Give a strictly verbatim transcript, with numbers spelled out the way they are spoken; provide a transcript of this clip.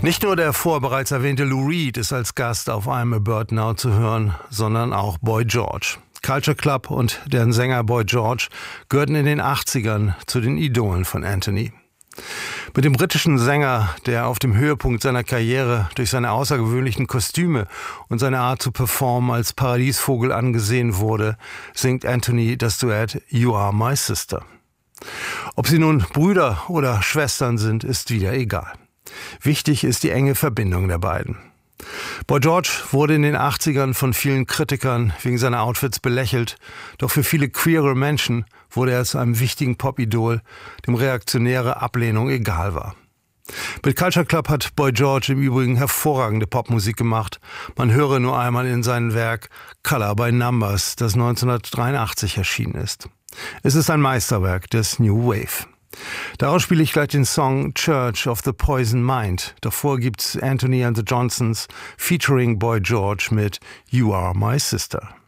Nicht nur der vorher bereits erwähnte Lou Reed ist als Gast auf I'm a Bird Now zu hören, sondern auch Boy George. Culture Club und deren Sänger Boy George gehörten in den achtzigern zu den Idolen von Anthony. Mit dem britischen Sänger, der auf dem Höhepunkt seiner Karriere durch seine außergewöhnlichen Kostüme und seine Art zu performen als Paradiesvogel angesehen wurde, singt Anthony das Duett You Are My Sister. Ob sie nun Brüder oder Schwestern sind, ist wieder egal. Wichtig ist die enge Verbindung der beiden. Boy George wurde in den achtzigern von vielen Kritikern wegen seiner Outfits belächelt, doch für viele queere Menschen wurde er zu einem wichtigen Pop-Idol, dem reaktionäre Ablehnung egal war. Mit Culture Club hat Boy George im Übrigen hervorragende Popmusik gemacht. Man höre nur einmal in sein Werk Color by Numbers, das neunzehnhundertdreiundachtzig erschienen ist. Es ist ein Meisterwerk des New Wave. Daraus spiele ich gleich den Song Church of the Poison Mind. Davor gibt's Anthony and the Johnsons featuring Boy George mit You Are My Sister.